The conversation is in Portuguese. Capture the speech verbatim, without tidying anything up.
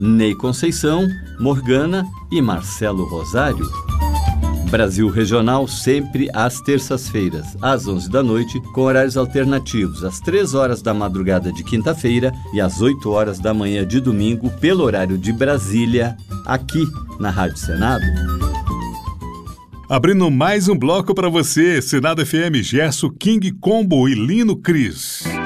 Ney Conceição, Morgana e Marcelo Rosário. Brasil Regional sempre às terças-feiras, às onze da noite, com horários alternativos, às três horas da madrugada de quinta-feira e às oito horas da manhã de domingo, pelo horário de Brasília, aqui na Rádio Senado. Abrindo mais um bloco para você, Senado F M, Gerson King Combo e Lino Cris.